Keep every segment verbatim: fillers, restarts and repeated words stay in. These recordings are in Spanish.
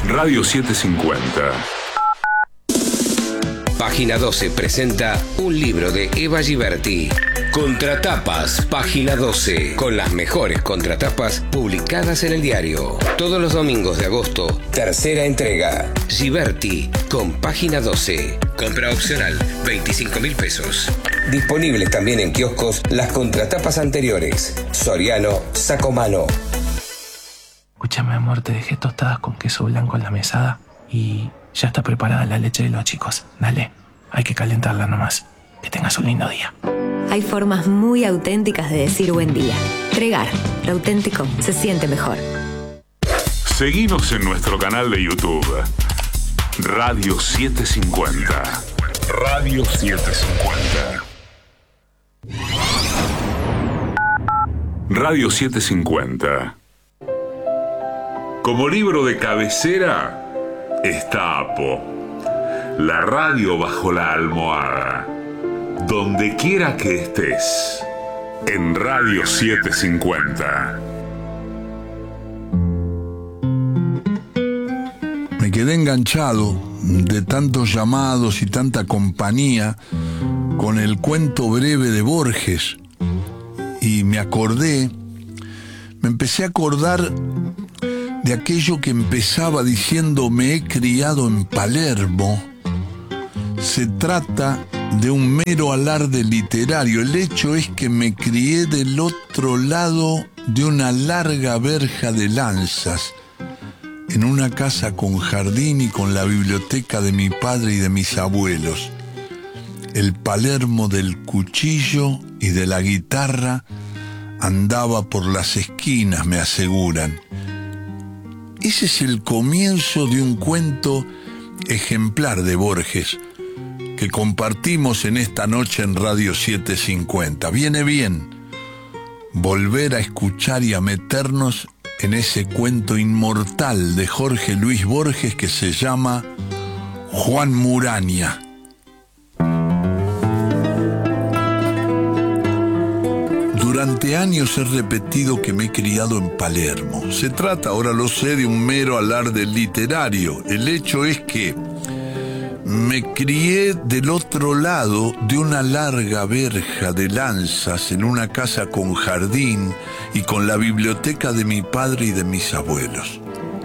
Radio setecientos cincuenta. Página doce presenta un libro de Eva Giberti. Contratapas, Página doce, con las mejores contratapas publicadas en el diario. Todos los domingos de agosto, tercera entrega. Giberti, con Página doce. Compra opcional, veinticinco mil pesos. Disponibles también en kioscos las contratapas anteriores. Soriano, Sacomano. Escúchame, amor, te dejé tostadas con queso blanco en la mesada y ya está preparada la leche de los chicos. Dale, hay que calentarla nomás. Que tengas un lindo día. Hay formas muy auténticas de decir buen día. Tregar, lo auténtico se siente mejor. Seguinos en nuestro canal de YouTube. Radio setecientos cincuenta. Radio setecientos cincuenta. Radio setecientos cincuenta. Como libro de cabecera está Apo, la radio bajo la almohada. Donde quiera que estés, en Radio setecientos cincuenta. Me quedé enganchado de tantos llamados y tanta compañía con el cuento breve de Borges y me acordé, me empecé a acordar de aquello que empezaba diciendo: me he criado en Palermo. Se trata de un mero alarde literario. El hecho es que me crié del otro lado de una larga verja de lanzas, en una casa con jardín y con la biblioteca de mi padre y de mis abuelos. El Palermo del cuchillo y de la guitarra andaba por las esquinas, me aseguran. Ese es el comienzo de un cuento ejemplar de Borges que compartimos en esta noche en Radio setecientos cincuenta. Viene bien volver a escuchar y a meternos en ese cuento inmortal de Jorge Luis Borges que se llama Juan Murania. Durante años he repetido que me he criado en Palermo. Se trata, ahora lo sé, de un mero alarde literario. El hecho es que me crié del otro lado de una larga verja de lanzas en una casa con jardín y con la biblioteca de mi padre y de mis abuelos.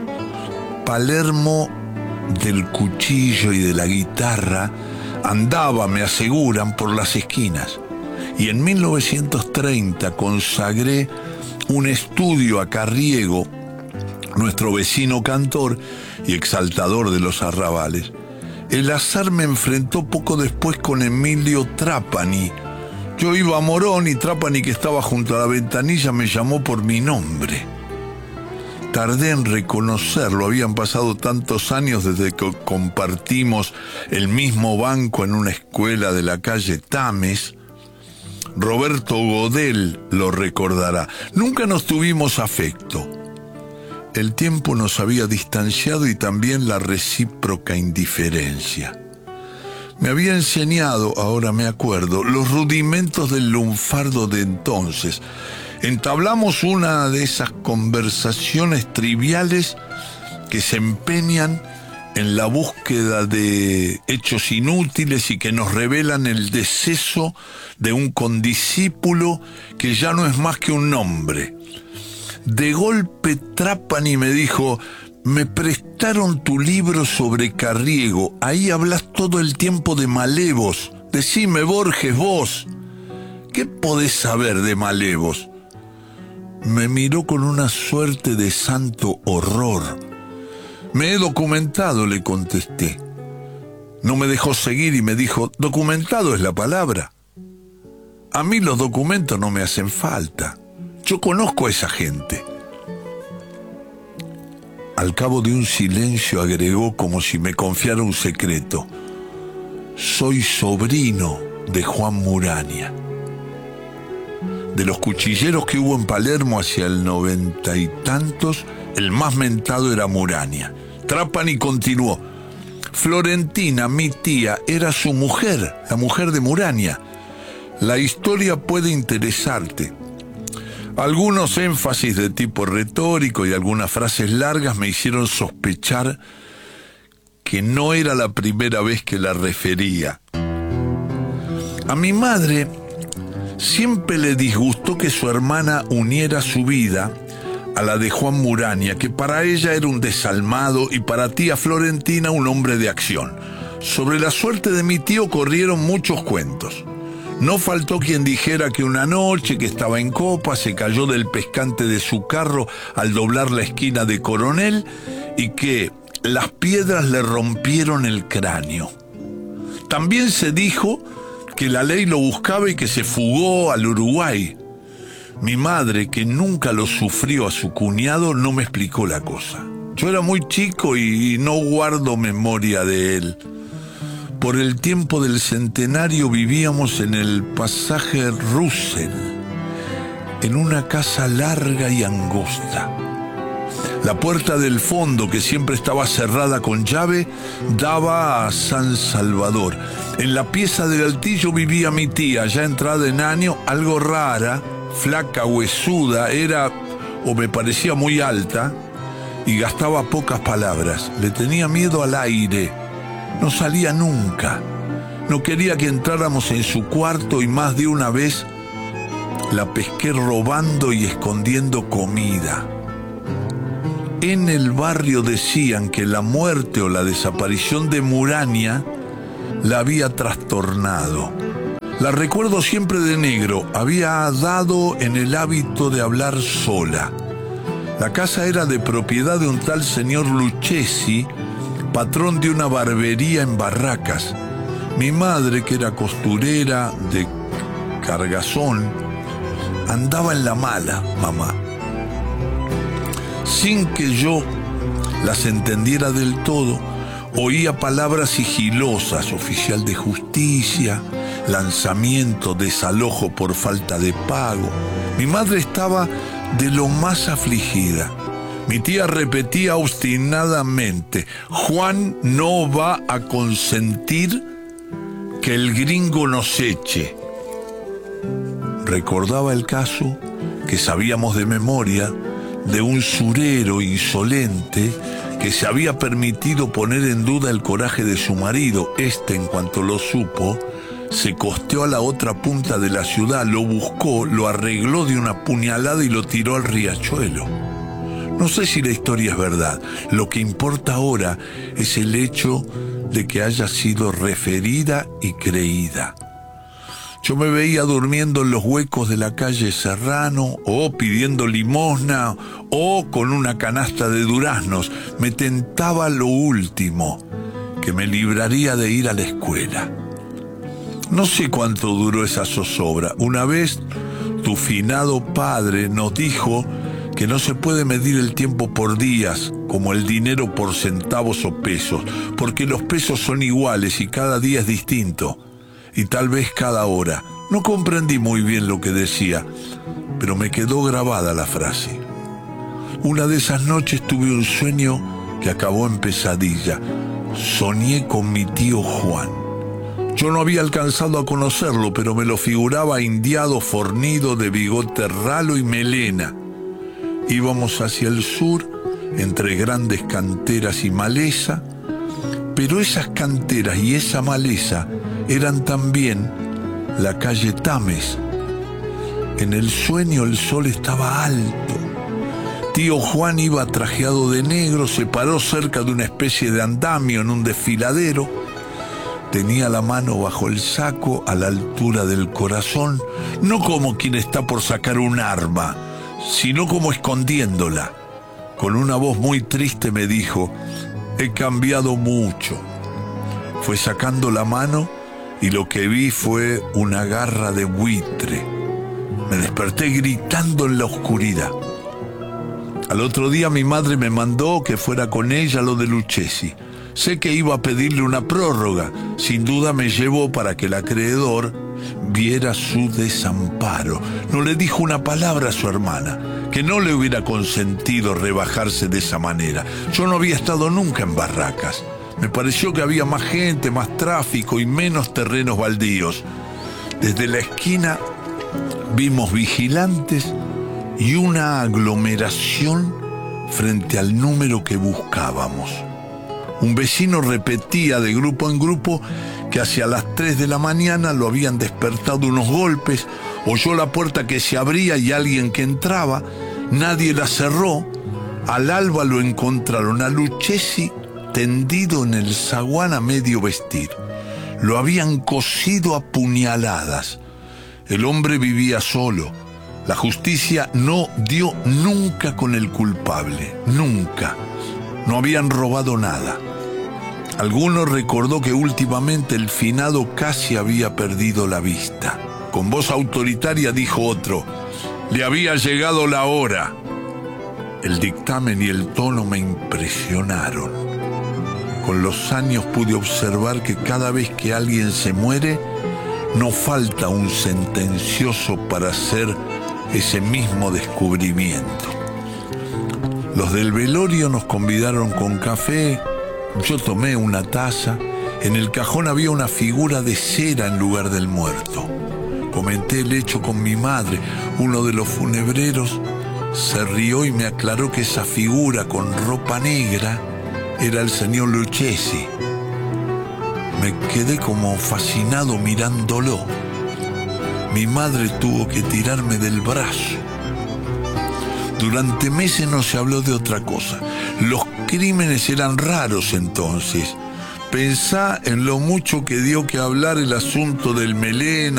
Palermo del cuchillo y de la guitarra andaba, me aseguran, por las esquinas. Y en mil novecientos treinta consagré un estudio a Carriego, nuestro vecino cantor y exaltador de los arrabales. El azar me enfrentó poco después con Emilio Trapani. Yo iba a Morón y Trapani, que estaba junto a la ventanilla, me llamó por mi nombre. Tardé en reconocerlo, habían pasado tantos años desde que compartimos el mismo banco en una escuela de la calle Tames. Roberto Godel lo recordará. Nunca nos tuvimos afecto. El tiempo nos había distanciado y también la recíproca indiferencia. Me había enseñado, ahora me acuerdo, los rudimentos del lunfardo de entonces. Entablamos una de esas conversaciones triviales que se empeñan en la búsqueda de hechos inútiles y que nos revelan el deceso de un condiscípulo que ya no es más que un nombre. De golpe Trapani me dijo: me prestaron tu libro sobre Carriego, ahí hablas todo el tiempo de malevos. Decime, Borges, vos, ¿qué podés saber de malevos? Me miró con una suerte de santo horror. Me he documentado, le contesté. No me dejó seguir y me dijo: documentado es la palabra. A mí los documentos no me hacen falta. Yo conozco a esa gente. Al cabo de un silencio agregó, como si me confiara un secreto: soy sobrino de Juan Murania. De los cuchilleros que hubo en Palermo hacia el noventa y tantos, el más mentado era Murania. Trapani continuó: Florentina, mi tía, era su mujer, la mujer de Murania. La historia puede interesarte. Algunos énfasis de tipo retórico y algunas frases largas me hicieron sospechar que no era la primera vez que la refería. A mi madre siempre le disgustó que su hermana uniera su vida a la de Juan Muraña, que para ella era un desalmado y para tía Florentina un hombre de acción. Sobre la suerte de mi tío corrieron muchos cuentos. No faltó quien dijera que una noche que estaba en copa se cayó del pescante de su carro al doblar la esquina de Coronel y que las piedras le rompieron el cráneo. También se dijo que la ley lo buscaba y que se fugó al Uruguay. Mi madre, que nunca lo sufrió a su cuñado, no me explicó la cosa. Yo era muy chico y no guardo memoria de él. Por el tiempo del centenario vivíamos en el pasaje Russell, en una casa larga y angosta. La puerta del fondo, que siempre estaba cerrada con llave, daba a San Salvador. En la pieza del altillo vivía mi tía, ya entrada en año, algo rara, flaca, huesuda, era, o me parecía muy alta, y gastaba pocas palabras. Le tenía miedo al aire, no salía nunca. No quería que entráramos en su cuarto y más de una vez la pesqué robando y escondiendo comida. En el barrio decían que la muerte o la desaparición de Muraña la había trastornado. La recuerdo siempre de negro, había dado en el hábito de hablar sola. La casa era de propiedad de un tal señor Lucchesi, patrón de una barbería en Barracas. Mi madre, que era costurera de Cargazón, andaba en la mala, mamá. Sin que yo las entendiera del todo, oía palabras sigilosas: oficial de justicia, lanzamiento, desalojo por falta de pago. Mi madre estaba de lo más afligida. Mi tía repetía obstinadamente: Juan no va a consentir que el gringo nos eche. Recordaba el caso que sabíamos de memoria de un surero insolente que se había permitido poner en duda el coraje de su marido. Este, en cuanto lo supo, se costeó a la otra punta de la ciudad, lo buscó, lo arregló de una puñalada y lo tiró al riachuelo. No sé si la historia es verdad. Lo que importa ahora es el hecho de que haya sido referida y creída. Yo me veía durmiendo en los huecos de la calle Serrano, o pidiendo limosna, o con una canasta de duraznos. Me tentaba lo último, que me libraría de ir a la escuela. No sé cuánto duró esa zozobra. Una vez, tu finado padre nos dijo que no se puede medir el tiempo por días, como el dinero por centavos o pesos, porque los pesos son iguales y cada día es distinto. Y tal vez cada hora. No comprendí muy bien lo que decía, pero me quedó grabada la frase. Una de esas noches tuve un sueño que acabó en pesadilla. Soñé con mi tío Juan. Yo no había alcanzado a conocerlo, pero me lo figuraba indiado, fornido, de bigote ralo y melena. Íbamos hacia el sur, entre grandes canteras y maleza, pero esas canteras y esa maleza eran también la calle Tames. En el sueño el sol estaba alto. Tío Juan iba trajeado de negro, se paró cerca de una especie de andamio en un desfiladero. Tenía la mano bajo el saco, a la altura del corazón, no como quien está por sacar un arma, sino como escondiéndola. Con una voz muy triste me dijo: he cambiado mucho. Fue sacando la mano y lo que vi fue una garra de buitre. Me desperté gritando en la oscuridad. Al otro día mi madre me mandó que fuera con ella a lo de Lucchesi. Sé que iba a pedirle una prórroga. Sin duda me llevó para que el acreedor viera su desamparo. No le dijo una palabra a su hermana, que no le hubiera consentido rebajarse de esa manera. Yo no había estado nunca en Barracas. Me pareció que había más gente, más tráfico y menos terrenos baldíos. Desde la esquina vimos vigilantes y una aglomeración frente al número que buscábamos. Un vecino repetía de grupo en grupo que hacia las tres de la mañana lo habían despertado unos golpes, oyó la puerta que se abría y alguien que entraba, nadie la cerró. Al alba lo encontraron a Lucchesi tendido en el zaguán a medio vestir. Lo habían cosido a puñaladas. El hombre vivía solo. La justicia no dio nunca con el culpable, nunca. No habían robado nada. Alguno recordó que últimamente el finado casi había perdido la vista. Con voz autoritaria dijo otro: le había llegado la hora. El dictamen y el tono me impresionaron. Con los años pude observar que cada vez que alguien se muere, no falta un sentencioso para hacer ese mismo descubrimiento. Los del velorio nos convidaron con café. Yo tomé una taza. En el cajón había una figura de cera en lugar del muerto. Comenté el hecho con mi madre. Uno de los funebreros se rió y me aclaró que esa figura con ropa negra era el señor Lucchesi. Me quedé como fascinado mirándolo. Mi madre tuvo que tirarme del brazo. Durante meses no se habló de otra cosa. Los crímenes eran raros entonces. Pensá en lo mucho que dio que hablar el asunto del melena,